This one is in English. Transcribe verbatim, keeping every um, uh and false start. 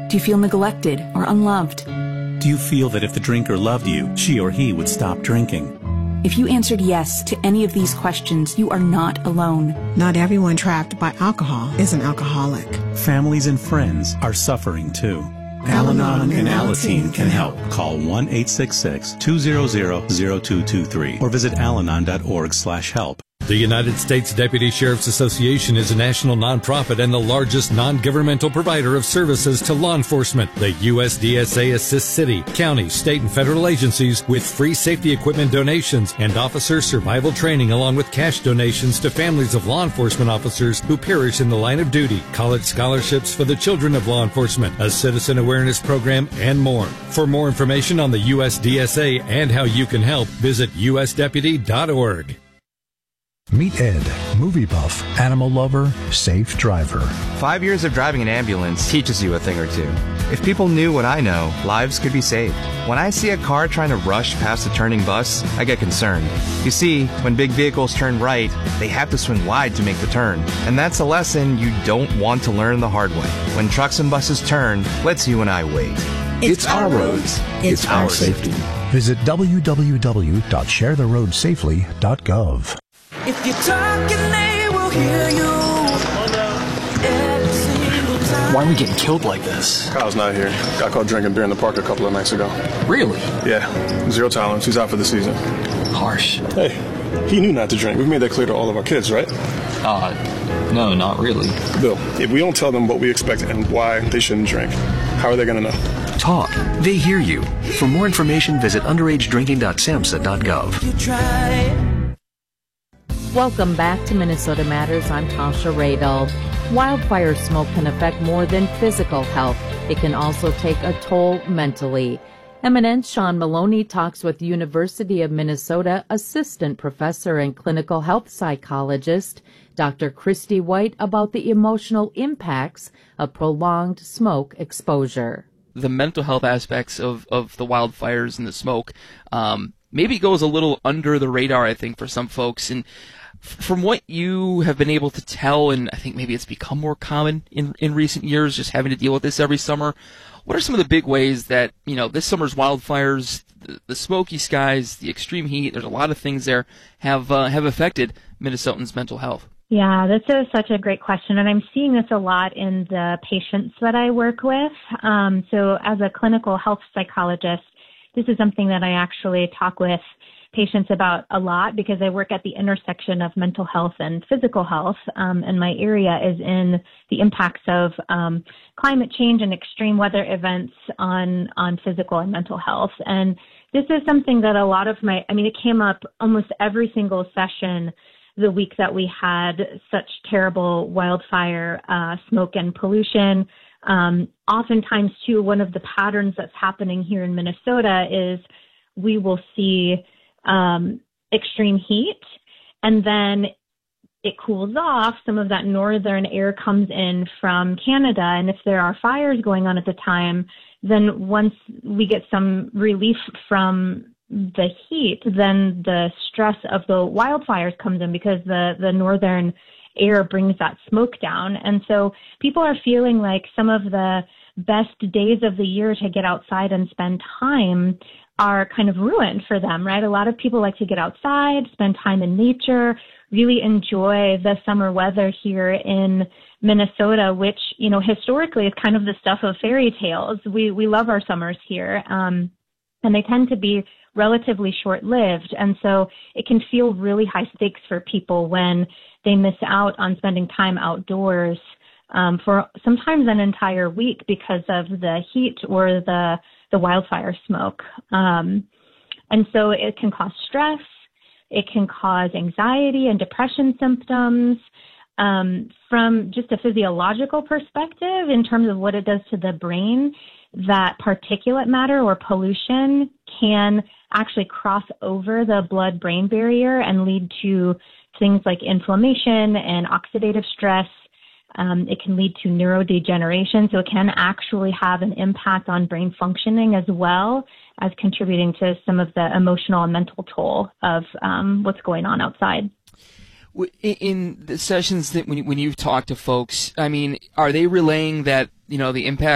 Do you feel neglected or unloved? Do you feel that if the drinker loved you, she or he would stop drinking? If you answered yes to any of these questions, you are not alone. Not everyone trapped by alcohol is an alcoholic. Families and friends are suffering too. Al-Anon and Alateen can help. Call one eight six six, two zero zero, zero two two three or visit alanon dot org slash help. The United States Deputy Sheriff's Association is a national nonprofit and the largest non-governmental provider of services to law enforcement. The U S D S A assists city, county, state, and federal agencies with free safety equipment donations and officer survival training, along with cash donations to families of law enforcement officers who perish in the line of duty, college scholarships for the children of law enforcement, a citizen awareness program, and more. For more information on the U S D S A and how you can help, visit u s deputy dot org. Meet Ed, movie buff, animal lover, safe driver. Five years of driving an ambulance teaches you a thing or two. If people knew what I know, lives could be saved. When I see a car trying to rush past a turning bus, I get concerned. You see, when big vehicles turn right, they have to swing wide to make the turn. And that's a lesson you don't want to learn the hard way. When trucks and buses turn, let's you and I wait. It's, it's our roads. It's, it's our safety. Visit w w w dot share the road safely dot gov. If you're talking, they will hear you. Why are we getting killed like this? Kyle's not here. Got caught drinking beer in the park a couple of nights ago. Really? Yeah. Zero tolerance. He's out for the season. Harsh. Hey, he knew not to drink. We've made that clear to all of our kids, right? Uh, no, not really. Bill, if we don't tell them what we expect and why they shouldn't drink, how are they going to know? Talk. They hear you. For more information, visit underage drinking dot samhsa dot gov. You try. Welcome back to Minnesota Matters. I'm Tasha Radel. Wildfire smoke can affect more than physical health. It can also take a toll mentally. Eminent Sean Maloney talks with University of Minnesota Assistant Professor and Clinical Health Psychologist Doctor Christy White about the emotional impacts of prolonged smoke exposure. The mental health aspects of, of the wildfires and the smoke um, maybe goes a little under the radar, I think, for some folks. And from what you have been able to tell, and I think maybe it's become more common in, in recent years, just having to deal with this every summer, what are some of the big ways that, you know, this summer's wildfires, the, the smoky skies, the extreme heat, there's a lot of things there, have uh, have affected Minnesotans' mental health? Yeah, this is such a great question, and I'm seeing this a lot in the patients that I work with. Um, so as a clinical health psychologist, this is something that I actually talk with patients about a lot because I work at the intersection of mental health and physical health, um, and my area is in the impacts of um, climate change and extreme weather events on on physical and mental health. And this is something that a lot of my, I mean, it came up almost every single session the week that we had such terrible wildfire uh, smoke and pollution. Um, oftentimes, too, one of the patterns that's happening here in Minnesota is we will see um, extreme heat, and then it cools off. Some of that northern air comes in from Canada, and if there are fires going on at the time, then once we get some relief from the heat, then the stress of the wildfires comes in because the, the northern air brings that smoke down. And so people are feeling like some of the best days of the year to get outside and spend time are kind of ruined for them, right? A lot of people like to get outside, spend time in nature, really enjoy the summer weather here in Minnesota, which, you know, historically is kind of the stuff of fairy tales. We, we love our summers here. Um, and they tend to be relatively short-lived. And so it can feel really high stakes for people when they miss out on spending time outdoors um, for sometimes an entire week because of the heat or the, the wildfire smoke. Um, and so it can cause stress. It can cause anxiety and depression symptoms. Um, from just a physiological perspective, in terms of what it does to the brain, that particulate matter or pollution can actually cross over the blood-brain barrier and lead to things like inflammation and oxidative stress. Um, it can lead to neurodegeneration, so it can actually have an impact on brain functioning as well as contributing to some of the emotional and mental toll of um, what's going on outside. In the sessions that when when you've talked to folks, I mean, are they relaying that, you know, the impact